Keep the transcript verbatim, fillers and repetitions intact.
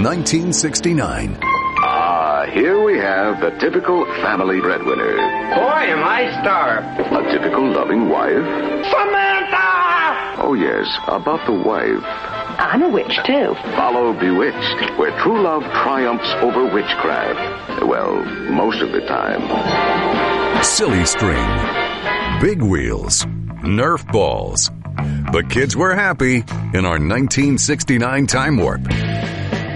nineteen sixty-nine. Ah, here we have the typical family breadwinner. Boy, am I starved. A typical loving wife. Samantha! Oh, yes, about the wife. I'm a witch, too. Follow Bewitched, where true love triumphs over witchcraft. Well, most of the time. Silly String. Big Wheels. Nerf Balls. But kids were happy in our nineteen sixty-nine Time Warp.